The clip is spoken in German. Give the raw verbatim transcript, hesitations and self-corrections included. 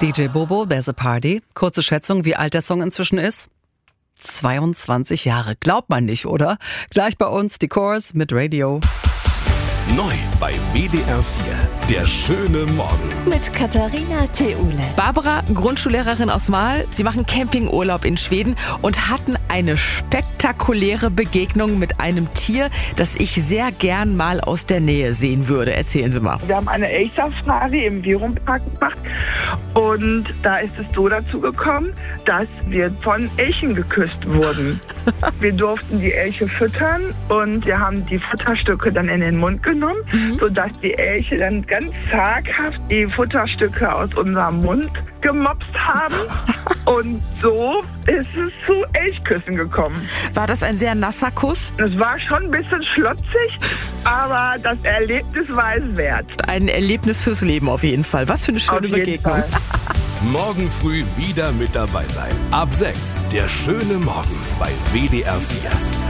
D J Bobo, There's a Party. Kurze Schätzung, wie alt der Song inzwischen ist? zweiundzwanzig Jahre. Glaubt man nicht, oder? Gleich bei uns die Chorus mit Radio. Neu bei W D R vier. Der schöne Morgen. Mit Katharina Theule. Barbara, Grundschullehrerin aus Mahl. Sie machen Campingurlaub in Schweden und hatten eine spektakuläre Begegnung mit einem Tier, das ich sehr gern mal aus der Nähe sehen würde. Erzählen Sie mal. Wir haben eine Elchsafari im Virumpark gemacht und da ist es so dazu gekommen, dass wir von Elchen geküsst wurden. Wir durften die Elche füttern und wir haben die Futterstücke dann in den Mund genommen, mhm. sodass die Elche dann ganz zaghaft die Futterstücke aus unserem Mund gemopst haben. Und so ist es zu Elchküssen gekommen. War das ein sehr nasser Kuss? Es war schon ein bisschen schlotzig, aber das Erlebnis war es wert. Ein Erlebnis fürs Leben auf jeden Fall. Was für eine schöne Auf jeden Begegnung. Fall. Morgen früh wieder mit dabei sein. Ab sechs. Der schöne Morgen bei W D R vier.